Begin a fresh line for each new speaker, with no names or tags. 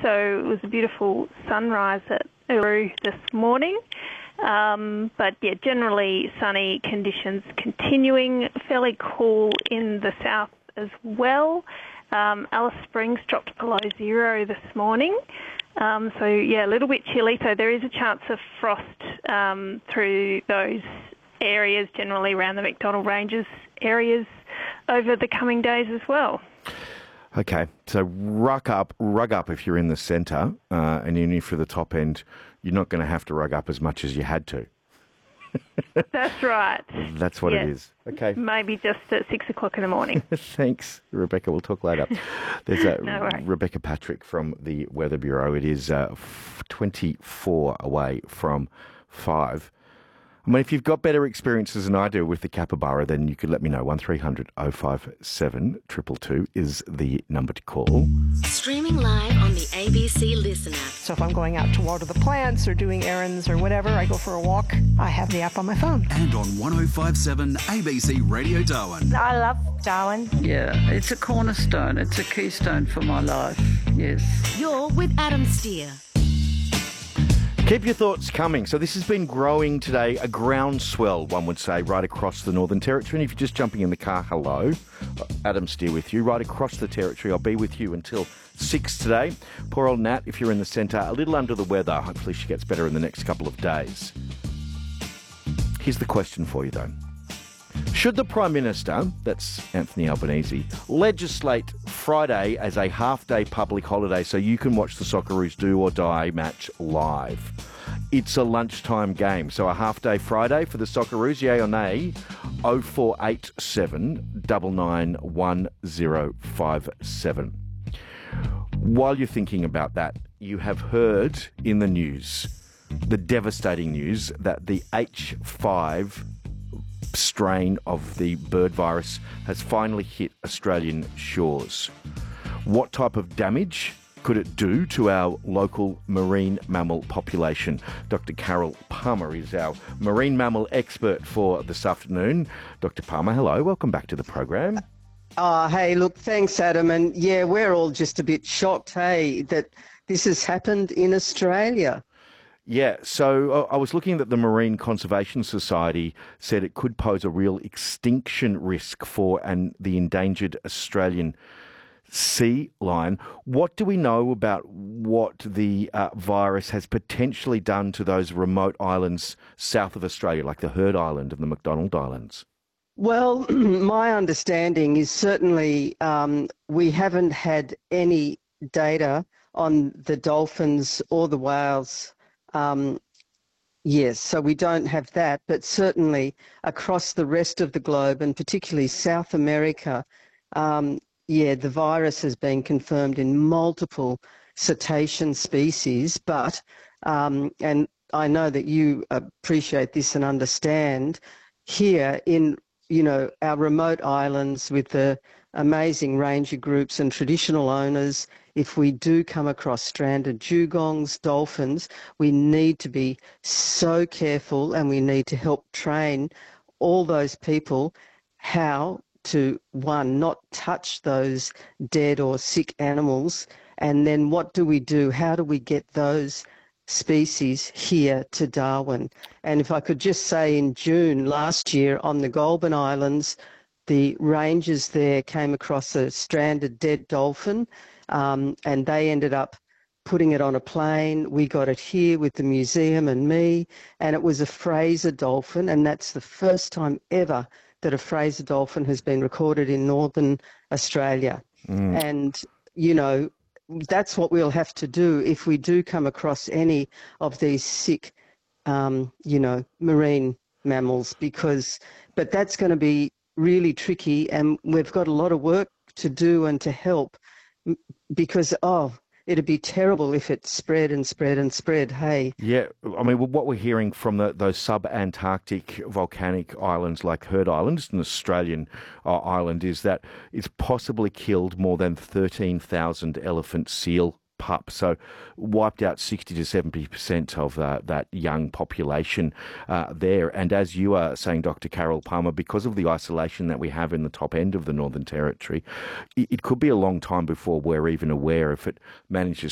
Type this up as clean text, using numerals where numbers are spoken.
so it was a beautiful sunrise at Uluru this morning. But yeah, generally sunny conditions continuing, fairly cool in the south as well. Alice Springs dropped below zero this morning. So yeah, a little bit chilly, so there is a chance of frost through those areas, generally around the McDonnell Ranges areas over the coming days as well.
Okay, so rug up if you're in the centre, and even if you're the top end, you're not going to have to rug up as much as you had to.
That's right.
That's what it is. Okay.
Maybe just at 6 o'clock in the morning.
Thanks, Rebecca. We'll talk later. There's Rebecca Patrick from the Weather Bureau. It is 24 away from 5. I mean, if you've got better experiences than I do with the capybara, then you could let me know. 1300 057 222 is the number to call.
Streaming live on the ABC Listen app.
So if I'm going out to water the plants or doing errands or whatever, I go for a walk, I have the app on my phone.
And on 1057 ABC Radio Darwin.
I love Darwin.
Yeah, it's a cornerstone. It's a keystone for my life. Yes.
You're with Adam Steer.
Keep your thoughts coming. So this has been growing today, a groundswell, one would say, right across the Northern Territory. And if you're just jumping in the car, hello. Adam Steer with you, right across the Territory. I'll be with you until 6 today. Poor old Nat, if you're in the centre, a little under the weather. Hopefully she gets better in the next couple of days. Here's the question for you, though. Should the Prime Minister, that's Anthony Albanese, legislate Friday as a half-day public holiday so you can watch the Socceroos Do or Die match live? It's a lunchtime game, so a half-day Friday for the Socceroos, yay or nay? 0487 991057. While you're thinking about that, you have heard in the news, the devastating news, that the H5 strain of the bird virus has finally hit Australian shores. What type of damage could it do to our local marine mammal population? Dr. Carol Palmer is our marine mammal expert for this afternoon. Dr. Palmer, hello. Welcome back to the program.
Hey, look, thanks, Adam. And yeah, we're all just a bit shocked, hey, that this has happened in Australia.
Yeah, so I was looking at the Marine Conservation Society said it could pose a real extinction risk for the endangered Australian sea lion. What do we know about what the virus has potentially done to those remote islands south of Australia, like the Heard Island and the McDonald Islands?
Well, my understanding is certainly we haven't had any data on the dolphins or the whales. Yes, so we don't have that, but certainly across the rest of the globe and particularly South America, the virus has been confirmed in multiple cetacean species, but, and I know that you appreciate this and understand, here in, our remote islands with the amazing ranger groups and traditional owners, if we do come across stranded dugongs, dolphins, we need to be so careful and we need to help train all those people how to, one, not touch those dead or sick animals, and then what do we do? How do we get those species here to Darwin? And if I could just say, in June last year on the Goulburn Islands, the rangers there came across a stranded dead dolphin, and they ended up putting it on a plane. We got it here with the museum and me, and it was a Fraser dolphin, and that's the first time ever that a Fraser dolphin has been recorded in Northern Australia. And, that's what we'll have to do if we do come across any of these sick, marine mammals, but that's going to be really tricky, and we've got a lot of work to do and to help, because it'd be terrible if it spread and spread and spread, hey.
Yeah, I mean, what we're hearing from those sub-Antarctic volcanic islands like Heard Island, it's an Australian island, is that it's possibly killed more than 13,000 elephant seal pups, so wiped out 60 to 70% of that young population there. And as you are saying, Dr. Carol Palmer, because of the isolation that we have in the top end of the Northern Territory, it could be a long time before we're even aware if it manages